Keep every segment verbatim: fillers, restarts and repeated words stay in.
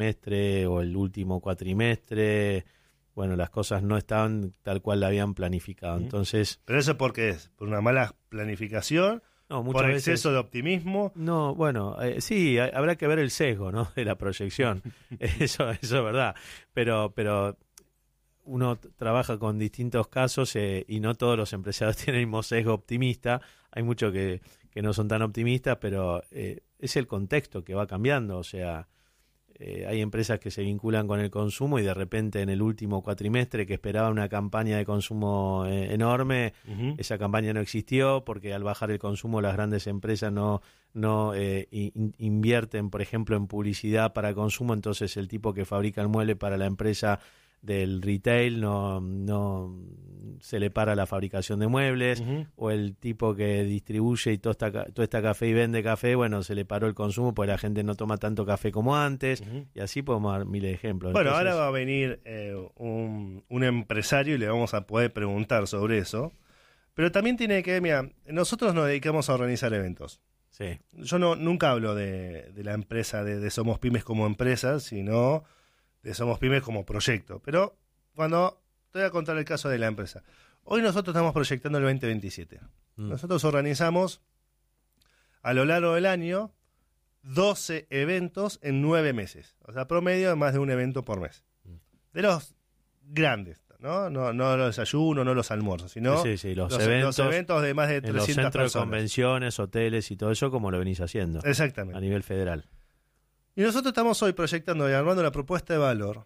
semestre o el último cuatrimestre, bueno, las cosas no estaban tal cual la habían planificado. Entonces, ¿pero eso por qué es? ¿Por una mala planificación? no, ¿Por muchas exceso veces, de optimismo? no, bueno, eh, sí, ha- habrá que ver el sesgo, ¿no? De la proyección. Eso, eso es verdad. Pero, pero uno t- trabaja con distintos casos eh, y no todos los empresarios tienen el mismo sesgo optimista. Hay muchos que, que no son tan optimistas, pero eh, es el contexto que va cambiando. O sea, eh, hay empresas que se vinculan con el consumo y de repente en el último cuatrimestre que esperaba una campaña de consumo eh, enorme, Uh-huh. esa campaña no existió porque al bajar el consumo las grandes empresas no, no eh, in- invierten, por ejemplo, en publicidad para consumo, entonces el tipo que fabrica el mueble para la empresa del retail no, no se le para la fabricación de muebles, Uh-huh. o el tipo que distribuye y tosta, ca- tuesta café y vende café, bueno, se le paró el consumo porque la gente no toma tanto café como antes, Uh-huh. y así podemos dar miles de ejemplos. Bueno, Entonces, ahora va a venir eh, un, un empresario y le vamos a poder preguntar sobre eso. Pero también tiene que ver, mira, nosotros nos dedicamos a organizar eventos. sí, Yo no nunca hablo de, de la empresa, de, de Somos Pymes como empresa, sino de Somos Pymes como proyecto. Pero cuando te voy a contar el caso de la empresa. Hoy nosotros estamos proyectando el veinte veintisiete. Mm. Nosotros organizamos a lo largo del año doce eventos en nueve meses. O sea, promedio de más de un evento por mes. De los grandes, ¿no? No, no los desayunos, no los almuerzos, sino sí, sí, los, los, eventos, los eventos de más de en los trescientas centros de personas. convenciones, hoteles y todo eso, como lo venís haciendo Exactamente. a nivel federal. Y nosotros estamos hoy proyectando y armando la propuesta de valor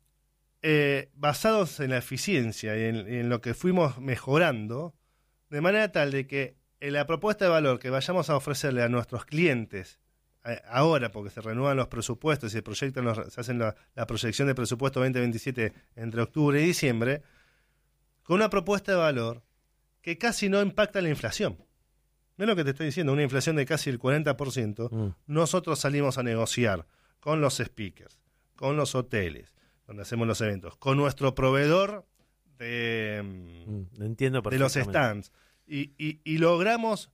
eh, basados en la eficiencia y en, y en lo que fuimos mejorando, de manera tal de que en la propuesta de valor que vayamos a ofrecerle a nuestros clientes eh, ahora, porque se renuevan los presupuestos y se proyectan los, se hacen la, la proyección de presupuesto veinte veintisiete entre octubre y diciembre, con una propuesta de valor que casi no impacta la inflación. No es lo que te estoy diciendo, una inflación de casi el cuarenta por ciento. Mm. Nosotros salimos a negociar con los speakers, con los hoteles, donde hacemos los eventos, con nuestro proveedor de, Mm, entiendo de los perfectamente. stands, y, y, y logramos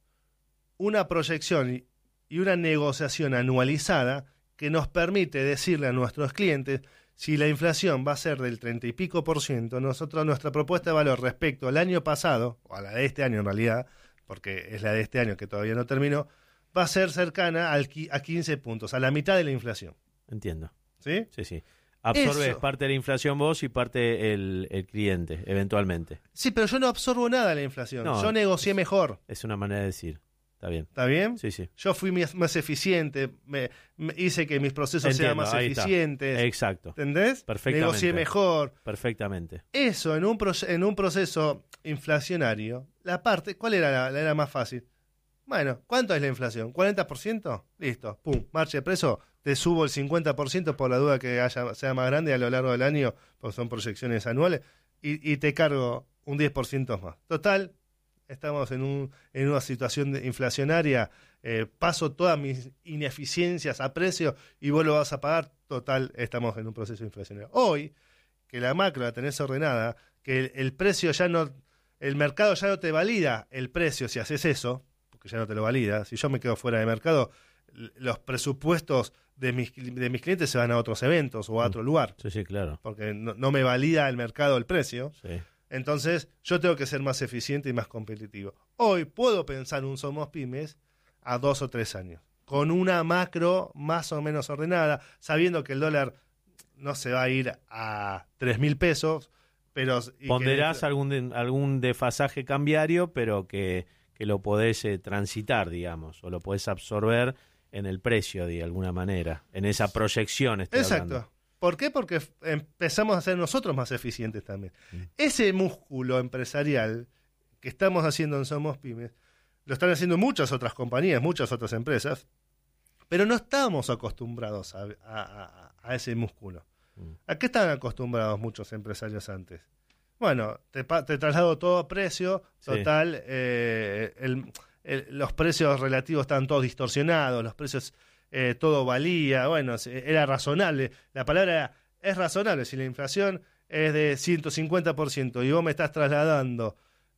una proyección y, y una negociación anualizada que nos permite decirle a nuestros clientes si la inflación va a ser del treinta y pico por ciento. Nosotros, nuestra propuesta de valor respecto al año pasado, o a la de este año en realidad, porque es la de este año que todavía no terminó, va a ser cercana al, qui- a quince puntos, a la mitad de la inflación. Entiendo. ¿Sí? Sí, sí. Absorbes Eso. parte de la inflación vos y parte el, el cliente, eventualmente. Sí, pero yo no absorbo nada de la inflación. No, yo negocié mejor. Es una manera de decir. Está bien. ¿Está bien? Sí, sí. Yo fui más, más eficiente, me, me hice que mis procesos sean Entiendo, más ahí está. eficientes. Exacto. ¿Entendés? Perfectamente. Negocié mejor. Perfectamente. Eso, en un, pro- en un proceso inflacionario, la parte, ¿cuál era la, la era más fácil? Bueno, ¿cuánto es la inflación? ¿cuarenta por ciento? Listo, pum, marcha de precio, te subo el cincuenta por ciento por la duda que haya, sea más grande a lo largo del año, porque son proyecciones anuales, y, y te cargo un diez por ciento más. Total, estamos en, un, en una situación de inflacionaria, eh, paso todas mis ineficiencias a precio y vos lo vas a pagar, total, estamos en un proceso inflacionario. Hoy, que la macro la tenés ordenada, que el, el precio ya no, el mercado ya no te valida el precio si haces eso, porque ya no te lo valida, si yo me quedo fuera de mercado, l- los presupuestos de mis, de mis clientes se van a otros eventos o a otro lugar, Sí, sí, claro. porque no, no me valida el mercado el precio. Sí. Entonces, yo tengo que ser más eficiente y más competitivo. Hoy puedo pensar un Somos Pymes a dos o tres años, con una macro más o menos ordenada, sabiendo que el dólar no se va a ir a tres mil pesos, pero... y Ponderás que- algún, de- algún desfasaje cambiario, pero que, que lo podés eh, transitar, digamos, o lo podés absorber en el precio, de alguna manera, en esa proyección. Estoy Exacto. hablando. ¿Por qué? Porque f- empezamos a ser nosotros más eficientes también. Mm. Ese músculo empresarial que estamos haciendo en Somos Pymes, lo están haciendo muchas otras compañías, muchas otras empresas, pero no estamos acostumbrados a, a- a- a ese músculo. Mm. ¿A qué están acostumbrados muchos empresarios antes? Bueno, te, pa- te traslado todo a precio, Sí. total, eh, el- el- los precios relativos estaban todos distorsionados, los precios, eh, todo valía, bueno, se- era razonable. La palabra era, es razonable, si la inflación es de ciento cincuenta por ciento y vos me estás trasladando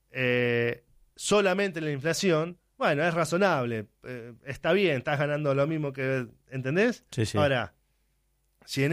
eh, solamente la inflación, bueno, es razonable, eh, está bien, estás ganando lo mismo que, ¿entendés? Sí, sí. Ahora, Si en